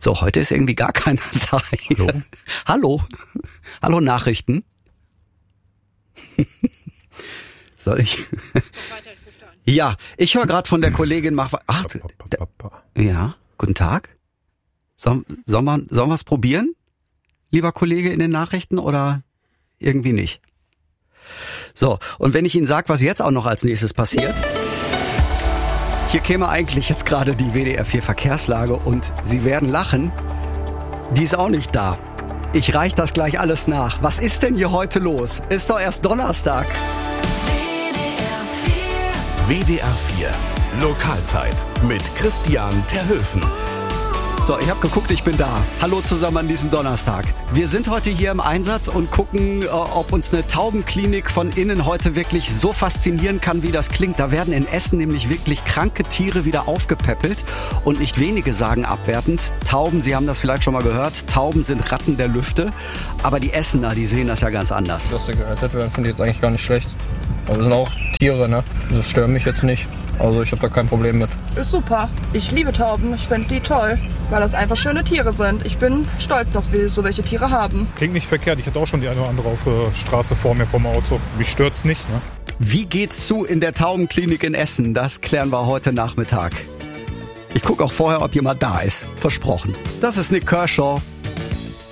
So, heute ist irgendwie gar keiner da. Hallo? Hallo? Hallo, Nachrichten? Soll ich? Ja, ich höre gerade von der Kollegin, ja, guten Tag. Sollen wir es probieren, lieber Kollege, in den Nachrichten oder irgendwie nicht? So, und wenn ich Ihnen sage, was jetzt auch noch als nächstes passiert... Hier käme eigentlich jetzt gerade die WDR 4 Verkehrslage und Sie werden lachen, die ist auch nicht da. Ich reich das gleich alles nach. Was ist denn hier heute los? Ist doch erst Donnerstag. WDR 4 Lokalzeit mit Christian Terhöfen. So, ich habe geguckt, ich bin da. Hallo zusammen an diesem Donnerstag. Wir sind heute hier im Einsatz und gucken, ob uns eine Taubenklinik von innen heute wirklich so faszinieren kann, wie das klingt. Da werden in Essen nämlich wirklich kranke Tiere wieder aufgepäppelt. Und nicht wenige sagen abwertend, Tauben, Sie haben das vielleicht schon mal gehört, Tauben sind Ratten der Lüfte. Aber die Essener, die sehen das ja ganz anders. Dass sie gerettet werden, finde ich jetzt eigentlich gar nicht schlecht. Aber das sind auch Tiere, ne? Das stört mich jetzt nicht. Also ich habe da kein Problem mit. Ist super. Ich liebe Tauben. Ich finde die toll, weil das einfach schöne Tiere sind. Ich bin stolz, dass wir so welche Tiere haben. Klingt nicht verkehrt. Ich hatte auch schon die eine oder andere auf der Straße vor mir vom Auto. Mich stört's nicht, ne? Wie geht's zu in der Taubenklinik in Essen? Das klären wir heute Nachmittag. Ich gucke auch vorher, ob jemand da ist. Versprochen. Das ist Nick Kershaw.